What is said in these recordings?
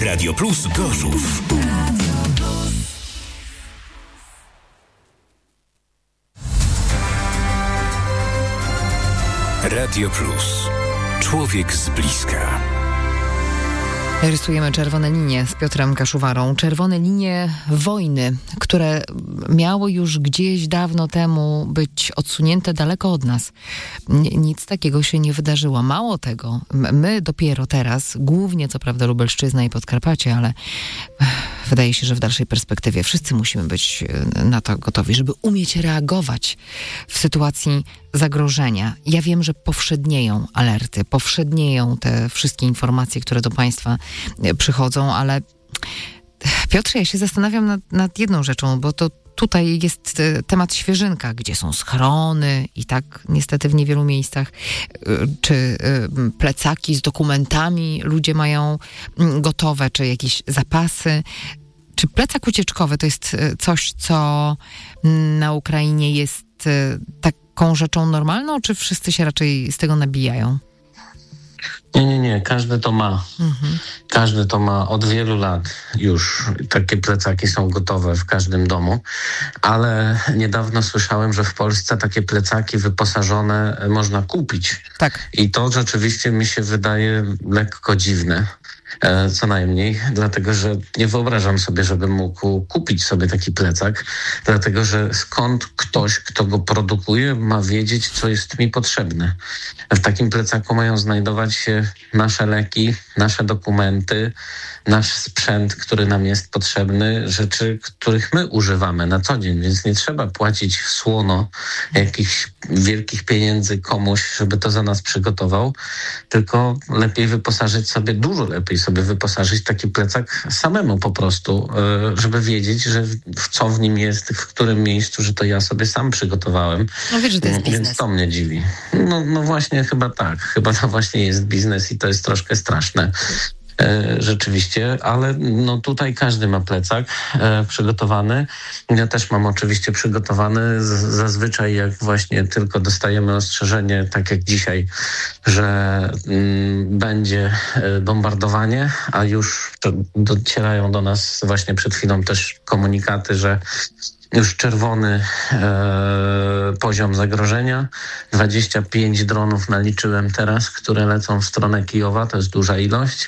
Radio Plus Gorzów. Radio Plus. Człowiek z bliska. Rysujemy czerwone linie z Piotrem Kaszuwarą. Czerwone linie wojny, które miało już gdzieś dawno temu być odsunięte daleko od nas. Nic takiego się nie wydarzyło. Mało tego, my dopiero teraz, głównie co prawda Lubelszczyzna i Podkarpacie, ale wydaje się, że w dalszej perspektywie wszyscy musimy być na to gotowi, żeby umieć reagować w sytuacji zagrożenia. Ja wiem, że powszednieją alerty, powszednieją te wszystkie informacje, które do państwa przychodzą, ale Piotrze, ja się zastanawiam nad jedną rzeczą, bo to tutaj jest temat świeżynka, gdzie są schrony i tak niestety w niewielu miejscach, czy plecaki z dokumentami ludzie mają gotowe, czy jakieś zapasy. Czy plecak ucieczkowy to jest coś, co na Ukrainie jest taką rzeczą normalną, czy wszyscy się raczej z tego nabijają? Nie. Każdy to ma. Każdy to ma od wielu lat już. Takie plecaki są gotowe w każdym domu. Ale niedawno słyszałem, że w Polsce takie plecaki wyposażone można kupić. Tak. I to rzeczywiście mi się wydaje lekko dziwne. Co najmniej, dlatego że nie wyobrażam sobie, żebym mógł kupić sobie taki plecak, dlatego że skąd ktoś, kto go produkuje, ma wiedzieć, co jest mi potrzebne. W takim plecaku mają znajdować się nasze leki, nasze dokumenty, nasz sprzęt, który nam jest potrzebny, rzeczy, których my używamy na co dzień, więc nie trzeba płacić słono jakichś wielkich pieniędzy komuś, żeby to za nas przygotował, tylko lepiej wyposażyć sobie, dużo lepiej sobie wyposażyć taki plecak samemu po prostu, żeby wiedzieć, że co w nim jest, w którym miejscu, że to ja sobie sam przygotowałem. No wiesz, że to jest biznes. Więc to mnie dziwi. No właśnie chyba tak. Chyba to właśnie jest biznes i to jest troszkę straszne. Rzeczywiście, ale no tutaj każdy ma plecak przygotowany. Ja też mam oczywiście przygotowany. Zazwyczaj jak właśnie tylko dostajemy ostrzeżenie, tak jak dzisiaj, że będzie bombardowanie, a już docierają do nas właśnie przed chwilą też komunikaty, że już czerwony poziom zagrożenia. 25 dronów naliczyłem teraz, które lecą w stronę Kijowa. To jest duża ilość.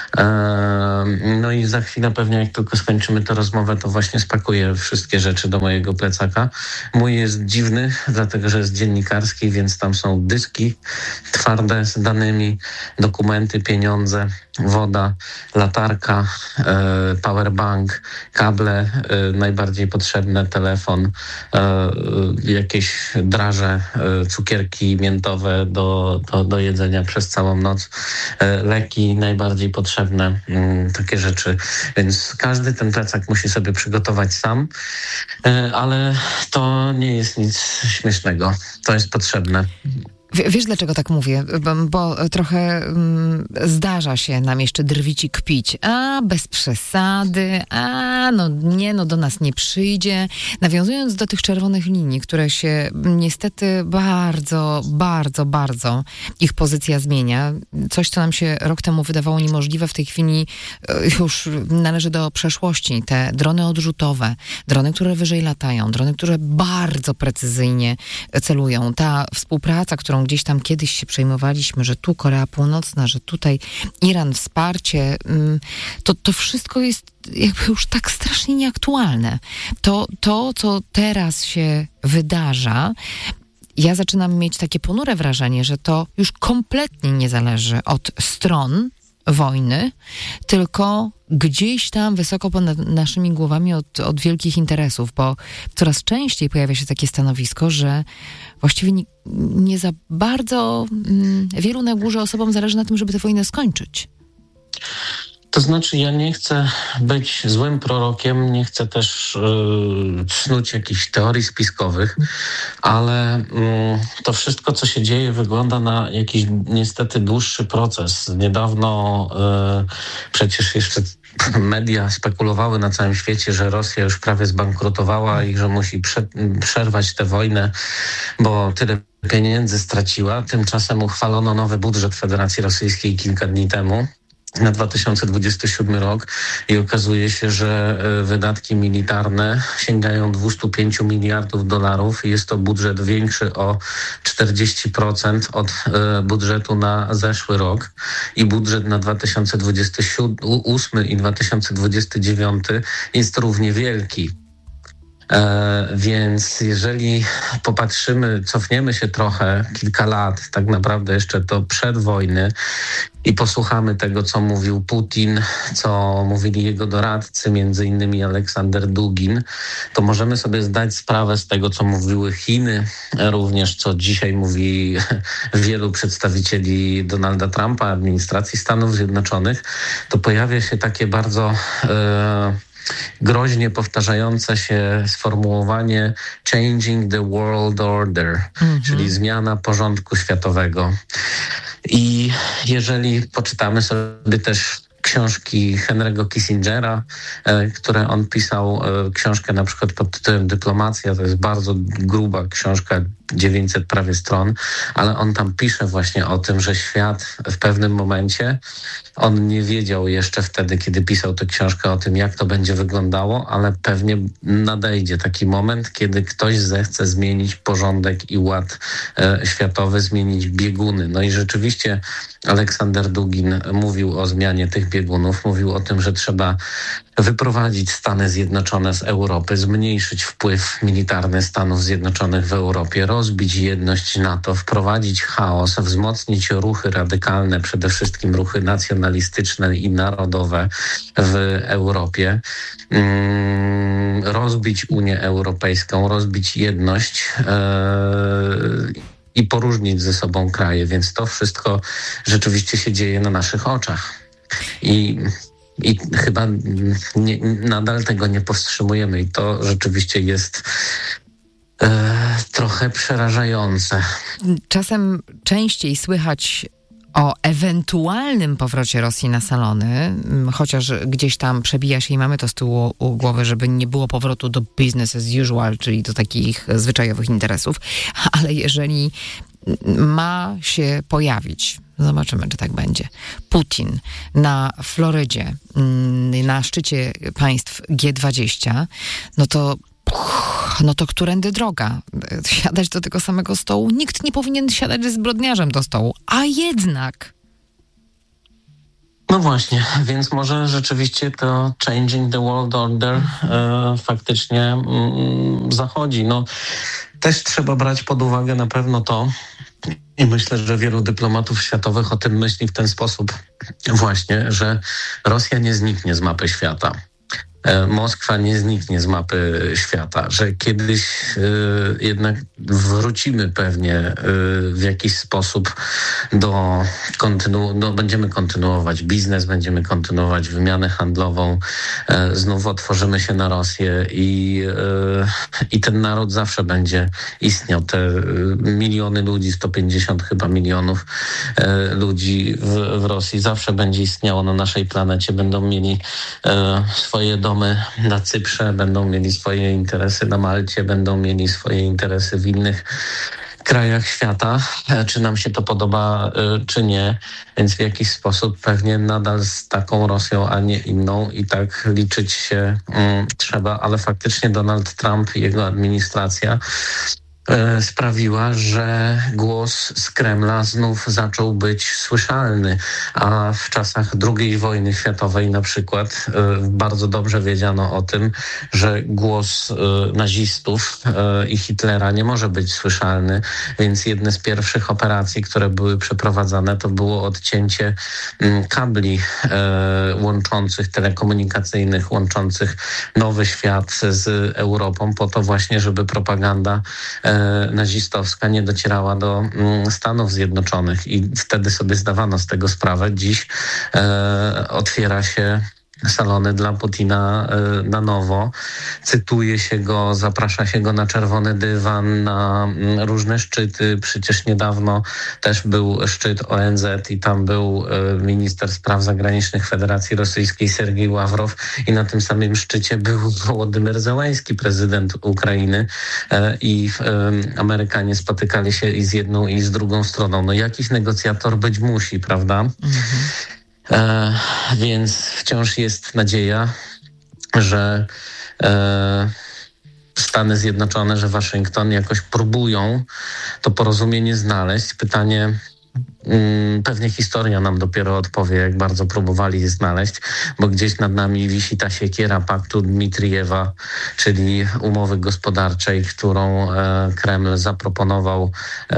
No i za chwilę pewnie jak tylko skończymy tę rozmowę, to właśnie spakuję wszystkie rzeczy do mojego plecaka. Mój jest dziwny, dlatego że jest dziennikarski, więc tam są dyski twarde z danymi, dokumenty, pieniądze, woda, latarka, powerbank, kable najbardziej potrzebne, telefon, jakieś draże, cukierki miętowe do jedzenia przez całą noc, leki najbardziej potrzebne, takie rzeczy. Więc każdy ten plecak musi sobie przygotować sam, ale to nie jest nic śmiesznego. To jest potrzebne. Wiesz, dlaczego tak mówię? Bo trochę zdarza się nam jeszcze drwić i kpić. A, bez przesady, do nas nie przyjdzie. Nawiązując do tych czerwonych linii, które się niestety bardzo, bardzo, bardzo ich pozycja zmienia. Coś, co nam się rok temu wydawało niemożliwe, w tej chwili już należy do przeszłości. Te drony odrzutowe, drony, które wyżej latają, drony, które bardzo precyzyjnie celują. Ta współpraca, którą gdzieś tam kiedyś się przejmowaliśmy, że tu Korea Północna, że tutaj Iran, wsparcie, to wszystko jest jakby już tak strasznie nieaktualne. To, co teraz się wydarza, ja zaczynam mieć takie ponure wrażenie, że to już kompletnie nie zależy od stron wojny, tylko gdzieś tam wysoko ponad naszymi głowami od wielkich interesów, bo coraz częściej pojawia się takie stanowisko, że właściwie nie za bardzo wielu na górze osobom zależy na tym, żeby tę wojnę skończyć. To znaczy, ja nie chcę być złym prorokiem, nie chcę też snuć jakichś teorii spiskowych, ale to wszystko, co się dzieje, wygląda na jakiś niestety dłuższy proces. Niedawno przecież jeszcze media spekulowały na całym świecie, że Rosja już prawie zbankrutowała i że musi przerwać tę wojnę, bo tyle pieniędzy straciła. Tymczasem uchwalono nowy budżet Federacji Rosyjskiej kilka dni temu. na 2027 rok i okazuje się, że wydatki militarne sięgają 205 miliardów dolarów i jest to budżet większy o 40% od budżetu na zeszły rok i budżet na 2028 i 2029 jest równie wielki. Więc jeżeli popatrzymy, cofniemy się trochę, kilka lat, tak naprawdę jeszcze to przed wojny i posłuchamy tego, co mówił Putin, co mówili jego doradcy, między innymi Aleksander Dugin, to możemy sobie zdać sprawę z tego, co mówiły Chiny, również co dzisiaj mówi wielu przedstawicieli Donalda Trumpa, administracji Stanów Zjednoczonych, to pojawia się takie bardzo groźnie powtarzające się sformułowanie changing the world order, czyli zmiana porządku światowego. I jeżeli poczytamy sobie też książki Henry'ego Kissingera, które on pisał, książkę na przykład pod tytułem Dyplomacja, to jest bardzo gruba książka, 900 prawie stron, ale on tam pisze właśnie o tym, że świat w pewnym momencie, on nie wiedział jeszcze wtedy, kiedy pisał tę książkę o tym, jak to będzie wyglądało, ale pewnie nadejdzie taki moment, kiedy ktoś zechce zmienić porządek i ład światowy, zmienić bieguny. No i rzeczywiście Aleksander Dugin mówił o zmianie tych biegunów, mówił o tym, że trzeba wyprowadzić Stany Zjednoczone z Europy, zmniejszyć wpływ militarny Stanów Zjednoczonych w Europie, rozbić jedność NATO, wprowadzić chaos, wzmocnić ruchy radykalne, przede wszystkim ruchy nacjonalistyczne i narodowe w Europie, rozbić Unię Europejską, rozbić jedność i poróżnić ze sobą kraje, więc to wszystko rzeczywiście się dzieje na naszych oczach. I chyba nadal tego nie powstrzymujemy i to rzeczywiście jest trochę przerażające. Czasem częściej słychać o ewentualnym powrocie Rosji na salony, chociaż gdzieś tam przebija się i mamy to z tyłu głowy, żeby nie było powrotu do business as usual, czyli do takich zwyczajowych interesów, ale jeżeli ma się pojawić, zobaczymy, czy tak będzie, Putin na Florydzie, na szczycie państw G20, no to którędy droga? Siadać do tego samego stołu? Nikt nie powinien siadać ze zbrodniarzem do stołu, a jednak... No właśnie, więc może rzeczywiście to changing the world order faktycznie zachodzi. No, też trzeba brać pod uwagę na pewno to, i myślę, że wielu dyplomatów światowych o tym myśli w ten sposób właśnie, że Rosja nie zniknie z mapy świata. Moskwa nie zniknie z mapy świata, że kiedyś jednak wrócimy pewnie w jakiś sposób będziemy kontynuować biznes, będziemy kontynuować wymianę handlową, znów otworzymy się na Rosję i ten naród zawsze będzie istniał. Te miliony ludzi, 150 chyba milionów ludzi w Rosji zawsze będzie istniało na naszej planecie, będą mieli swoje domy na Cyprze, będą mieli swoje interesy na Malcie, będą mieli swoje interesy w innych krajach świata, czy nam się to podoba, czy nie. Więc w jakiś sposób pewnie nadal z taką Rosją, a nie inną i tak liczyć się trzeba, ale faktycznie Donald Trump i jego administracja sprawiła, że głos z Kremla znów zaczął być słyszalny, a w czasach II wojny światowej na przykład bardzo dobrze wiedziano o tym, że głos nazistów i Hitlera nie może być słyszalny, więc jedne z pierwszych operacji, które były przeprowadzane, to było odcięcie kabli łączących, telekomunikacyjnych, łączących Nowy Świat z Europą, po to właśnie, żeby propaganda nazistowska nie docierała do Stanów Zjednoczonych i wtedy sobie zdawano z tego sprawę. Dziś otwiera się salony dla Putina na nowo. Cytuje się go, zaprasza się go na czerwony dywan, na różne szczyty. Przecież niedawno też był szczyt ONZ i tam był minister spraw zagranicznych Federacji Rosyjskiej Sergiej Ławrow i na tym samym szczycie był Wołodymyr Zełański, prezydent Ukrainy i Amerykanie spotykali się i z jedną i z drugą stroną. No jakiś negocjator być musi, prawda? Więc wciąż jest nadzieja, że Stany Zjednoczone, że Waszyngton jakoś próbują to porozumienie znaleźć. Pytanie, pewnie historia nam dopiero odpowie, jak bardzo próbowali je znaleźć, bo gdzieś nad nami wisi ta siekiera paktu Dmitrijewa, czyli umowy gospodarczej, którą Kreml zaproponował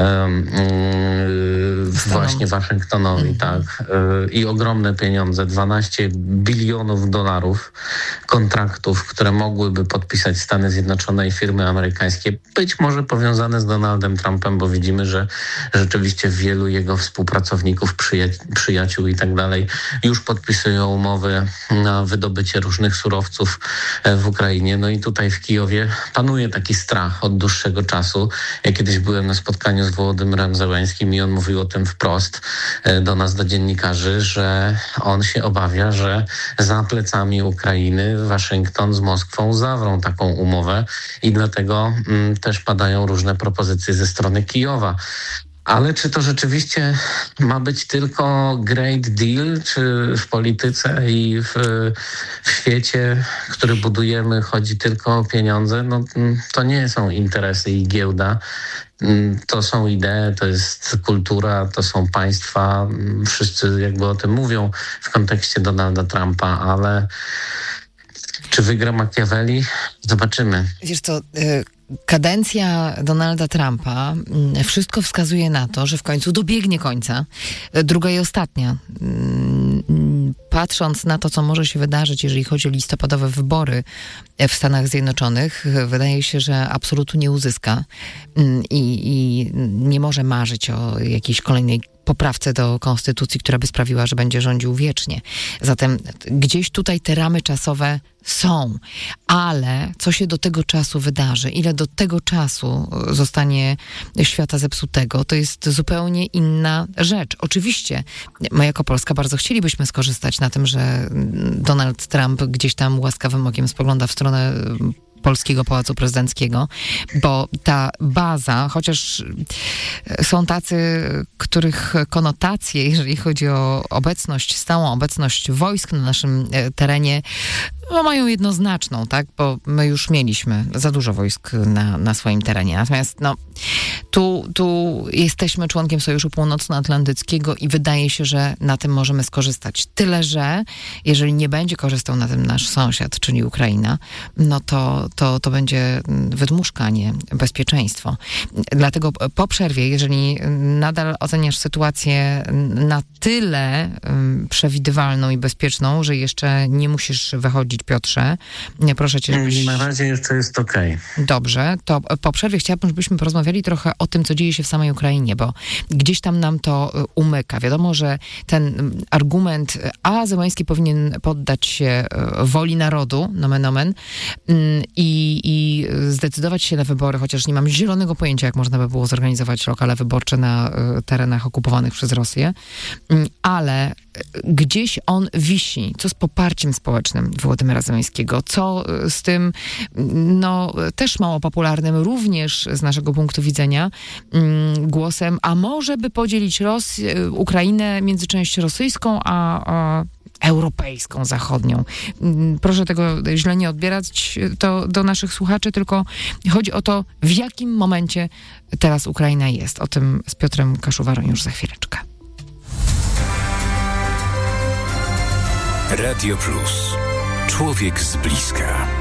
właśnie Waszyngtonowi, tak. I ogromne pieniądze, 12 bilionów dolarów kontraktów, które mogłyby podpisać Stany Zjednoczone i firmy amerykańskie, być może powiązane z Donaldem Trumpem, bo widzimy, że rzeczywiście wielu jego współpracowników, przyjaciół i tak dalej już podpisują umowy na wydobycie różnych surowców w Ukrainie. No i tutaj w Kijowie panuje taki strach od dłuższego czasu. Ja kiedyś byłem na spotkaniu z Wołodymyrem Zełenskim i on mówił o tym wprost do nas, do dziennikarzy, że on się obawia, że za plecami Ukrainy Waszyngton z Moskwą zawrą taką umowę i dlatego też padają różne propozycje ze strony Kijowa. Ale czy to rzeczywiście ma być tylko great deal, czy w polityce i w świecie, który budujemy, chodzi tylko o pieniądze? No, to nie są interesy i giełda. To są idee, to jest kultura, to są państwa. Wszyscy jakby o tym mówią w kontekście Donalda Trumpa, ale czy wygra Machiavelli? Zobaczymy. Wiesz co, kadencja Donalda Trumpa, wszystko wskazuje na to, że w końcu dobiegnie końca. Druga i ostatnia. Patrząc na to, co może się wydarzyć, jeżeli chodzi o listopadowe wybory w Stanach Zjednoczonych, wydaje się, że absolutnie nie uzyska i nie może marzyć o jakiejś kolejnej poprawce do konstytucji, która by sprawiła, że będzie rządził wiecznie. Zatem gdzieś tutaj te ramy czasowe są, ale co się do tego czasu wydarzy, ile do tego czasu zostanie świata zepsutego, to jest zupełnie inna rzecz. Oczywiście my jako Polska bardzo chcielibyśmy skorzystać na tym, że Donald Trump gdzieś tam łaskawym okiem spogląda w stronę polskiego Pałacu Prezydenckiego, bo ta baza, chociaż są tacy, których konotacje, jeżeli chodzi o obecność, stałą obecność wojsk na naszym terenie, no, mają jednoznaczną, tak? Bo my już mieliśmy za dużo wojsk na swoim terenie. Natomiast tu jesteśmy członkiem Sojuszu Północnoatlantyckiego i wydaje się, że na tym możemy skorzystać. Tyle, że jeżeli nie będzie korzystał na tym nasz sąsiad, czyli Ukraina, no to będzie wydmuszka, a nie bezpieczeństwo. Dlatego po przerwie, jeżeli nadal oceniasz sytuację na tyle przewidywalną i bezpieczną, że jeszcze nie musisz wychodzić, Piotrze, proszę cię, żebyś... Na razie jeszcze jest okej. Dobrze, to po przerwie chciałabym, żebyśmy porozmawiali trochę o tym, co dzieje się w samej Ukrainie, bo gdzieś tam nam to umyka. Wiadomo, że ten argument, Zełenski powinien poddać się woli narodu, nomen omen, i zdecydować się na wybory, chociaż nie mam zielonego pojęcia, jak można by było zorganizować lokale wyborcze na terenach okupowanych przez Rosję, ale gdzieś on wisi. Co z poparciem społecznym Wołodymyra Zełenskiego? Co z tym, też mało popularnym, również z naszego punktu widzenia, głosem, a może by podzielić Ukrainę między część rosyjską, a europejską, zachodnią. Proszę tego źle nie odbierać do naszych słuchaczy, tylko chodzi o to, w jakim momencie teraz Ukraina jest. O tym z Piotrem Kaszuwarą już za chwileczkę. Radio Plus. Człowiek z bliska.